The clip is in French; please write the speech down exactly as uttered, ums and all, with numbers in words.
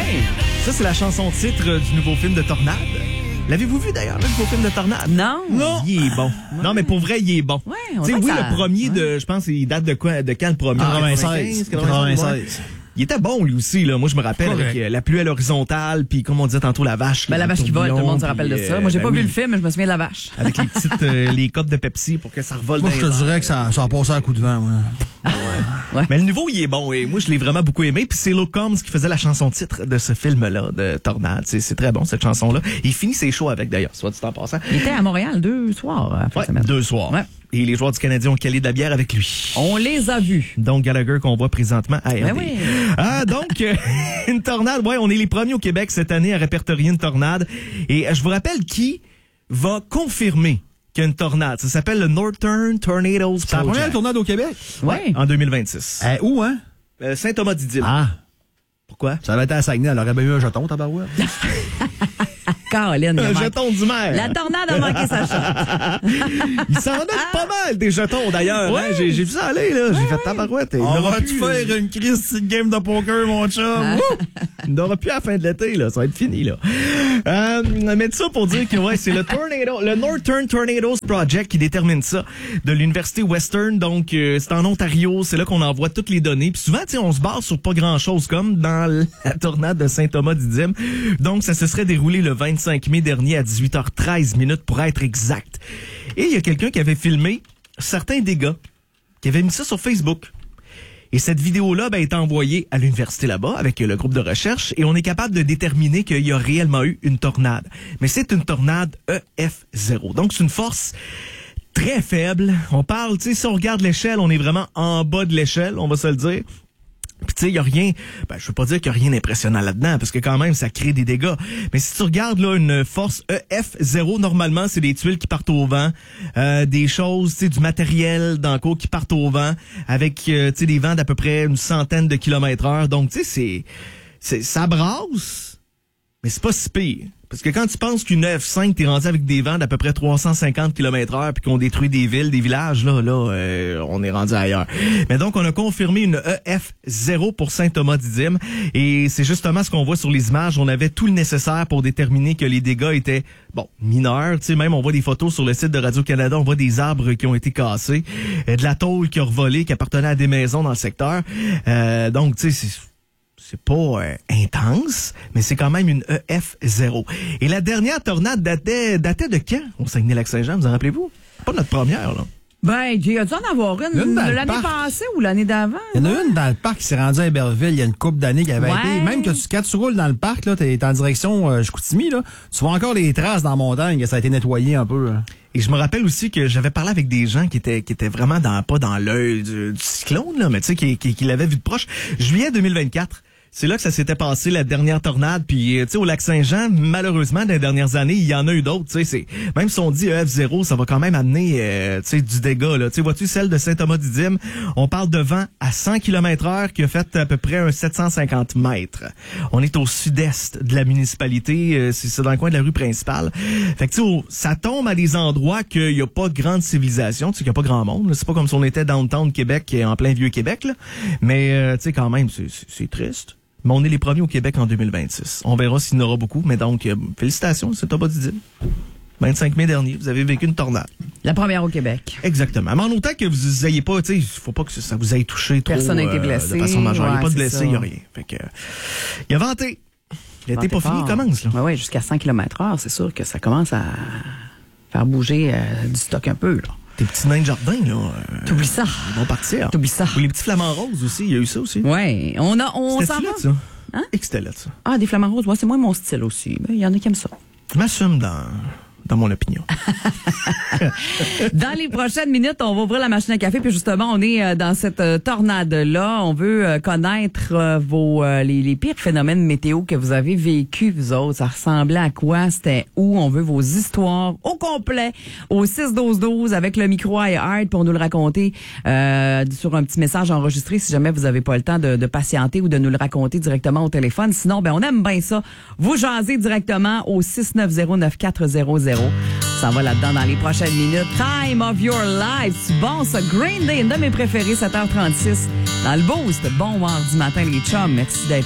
Ça, c'est la chanson titre du nouveau film de Tornade. L'avez-vous vu d'ailleurs, le nouveau film de Tornade? Non. Non. Il est bon. Ouais. Non, mais pour vrai, il est bon. Ouais, tu sais, oui, ça... le premier ouais. de, je pense, il date de quoi, de quand le premier? Ah, quatre-vingt-seize. quatre-vingt-seize. Il était bon, lui aussi, là. Moi, je me rappelle, Correct. avec euh, la pluie à l'horizontale, puis comme on disait tantôt, la vache. Ben, la vache qui vole, tout le monde se rappelle de ça. Moi, j'ai ben pas oui. vu le film, mais je me souviens de la vache. Avec les petites, euh, les copes de Pepsi pour que ça revole Moi, dans je les te airs. dirais que ça, ça a passé à coup de vent. Ouais. Ouais. Mais le nouveau, il est bon. Et moi, je l'ai vraiment beaucoup aimé. Puis c'est Luke Combs qui faisait la chanson titre de ce film-là, de Tornade. C'est, c'est très bon, cette chanson-là. Il finit ses shows avec, d'ailleurs, soit dit en passant. Il était à Montréal deux soirs. euh, fin de Ouais, semaine. deux soirs. Ouais. Et les joueurs du Canadien ont calé de la bière avec lui. On les a vus. Donc, Gallagher qu'on voit présentement à R D. Ben oui. Ah, donc, euh, une tornade. Ouais, on est les premiers au Québec cette année à répertorier une tornade. Et euh, je vous rappelle qui va confirmer qu'il y a une tornade. Ça s'appelle le Northern Tornadoes C'est la Project. première tornade au Québec? Ouais. En deux mille vingt-six. Euh, où, hein? Euh, Saint-Thomas-d'Idylle. Ah. Pourquoi? Ça avait été à Saguenay, elle aurait bien eu un jeton, tabarouette. Caroline. Un il manque- jeton du maire. La tornade a manqué sa chance. Il s'en donne pas mal des jetons d'ailleurs. Ouais. Hein? J'ai, j'ai vu ça aller, là. J'ai fait tabarouette. Il On n'aura va-tu plus, faire une crise de game de poker, mon chum? Il n'aura plus à la fin de l'été, là. Ça va être fini, là. Euh, mais tout ça pour dire que, ouais, c'est le Tornado, le Northern Tornadoes Project qui détermine ça de l'Université Western. Donc, euh, c'est en Ontario. C'est là qu'on envoie toutes les données. Puis souvent, tu sais, on se base sur pas grand-chose, comme dans la tornade de Saint-Thomas-d'Idylle. Donc, ça se serait déroulé le vingt-cinq mai dernier à dix-huit heures treize minutes pour être exact. Et il y a quelqu'un qui avait filmé certains dégâts, qui avait mis ça sur Facebook. Et cette vidéo-là ben, est envoyée à l'université là-bas avec le groupe de recherche et on est capable de déterminer qu'il y a réellement eu une tornade. Mais c'est une tornade E F zéro. Donc, c'est une force très faible. On parle, tu sais, si on regarde l'échelle, on est vraiment en bas de l'échelle, on va se le dire. Puis tu sais, il y a rien, ben je veux pas dire qu'il y a rien d'impressionnant là-dedans parce que quand même ça crée des dégâts. Mais si tu regardes là une force E F zéro, normalement c'est des tuiles qui partent au vent, euh, des choses, tu sais, du matériel dans le cours qui partent au vent avec euh, tu sais des vents d'à peu près une centaine de kilomètres heure. Donc tu sais c'est c'est ça brasse, mais c'est pas si pire. Parce que quand tu penses qu'une E F cinq, t'es rendu avec des vents d'à peu près trois cent cinquante kilomètres heure puis qu'on détruit des villes, des villages, là, là, euh, on est rendu ailleurs. Mais donc, on a confirmé une E F zéro pour Saint-Thomas-d'Idylle et c'est justement ce qu'on voit sur les images. On avait tout le nécessaire pour déterminer que les dégâts étaient, bon, mineurs. Tu sais, même on voit des photos sur le site de Radio-Canada, on voit des arbres qui ont été cassés, euh, de la tôle qui a revolé, qui appartenait à des maisons dans le secteur. Euh, donc, tu sais, c'est... C'est pas euh, intense, mais c'est quand même une E F zéro. Et la dernière tornade datait, datait de quand? Au Saguenay-Lac-Saint-Jean, vous en rappelez-vous? Pas notre première, là. Ben, il y a dû en avoir une, Une dans le l'année parc. passée ou l'année d'avant. Il y en a une dans le parc qui s'est rendue à Iberville il y a une couple d'années qui avait Ouais. été. Même que tu, quand tu roules dans le parc, là, t'es en direction euh, Chicoutimi, là, tu vois encore les traces dans la montagne, que ça a été nettoyé un peu. Là. Et je me rappelle aussi que j'avais parlé avec des gens qui étaient qui étaient vraiment dans pas dans l'œil du, du cyclone, là, mais tu sais, qui, qui, qui l'avaient vu de proche. Juillet deux mille vingt-quatre. C'est là que ça s'était passé, la dernière tornade. Puis, tu sais, au Lac-Saint-Jean, malheureusement, dans les dernières années, il y en a eu d'autres. Tu sais, c'est même si on dit E F zéro, ça va quand même amener, euh, tu sais, du dégât. Là, tu sais, vois-tu celle de Saint-Thomas-d'Idylle, on parle de vent à cent kilomètres heure qui a fait à peu près un sept cent cinquante mètres. On est au sud-est de la municipalité, euh, c'est, c'est dans le coin de la rue principale. Fait que tu sais, au- ça tombe à des endroits qu'il y a pas de grande civilisation, tu sais, qu'il y a pas grand monde. Là. C'est pas comme si on était downtown Québec, en plein vieux Québec. Là. Mais euh, tu sais, quand même, c'est, c'est, c'est triste. Mais on est les premiers au Québec en deux mille vingt-six. On verra s'il y en aura beaucoup. Mais donc, euh, félicitations, c'est Thomas-d'Idylle. vingt-cinq mai dernier, vous avez vécu une tornade. La première au Québec. Exactement. Mais en autant que vous ayez pas, tu sais, faut pas que ça vous ait touché trop. Personne n'a été euh, blessé. de façon majeure. Il n'y a Ouais, pas de c'est blessés, ça. il n'y a rien. Fait que, euh, il a vanté. L'été pas fini, il commence, là. Oui, oui, jusqu'à cent kilomètres heure, c'est sûr que ça commence à faire bouger euh, du stock un peu, là. Tes petits nains de jardin, là. euh, T'oublies ça. Ils vont partir. T'oublies ça. Ou les petits flamants roses aussi, il y a eu ça aussi. Ouais, on a, on C'était s'en là, va. ça. Hein? Et que c'était là, ça. Ah, des flamants roses, ouais, c'est moi mon style aussi. Il y en a qui aiment ça. Je m'assume dans, dans mon opinion. Dans les prochaines minutes, on va ouvrir la machine à café. Puis justement, on est euh, dans cette euh, tornade-là. On veut euh, connaître euh, vos euh, les, les pires phénomènes météo que vous avez vécu, vous autres. Ça ressemblait à quoi? C'était où? On veut vos histoires au complet au six douze douze avec le micro iHeart pour nous le raconter euh, sur un petit message enregistré si jamais vous n'avez pas le temps de, de patienter ou de nous le raconter directement au téléphone. Sinon, ben on aime bien ça. Vous jasez directement au six neuf zéro neuf quatre zéro zéro. Ça va là-dedans dans les prochaines minutes. Time of your life. C'est bon, ça. Green Day, une de mes préférées, sept heures trente-six. Dans le boost. Bon mardi matin, les chums. Merci d'être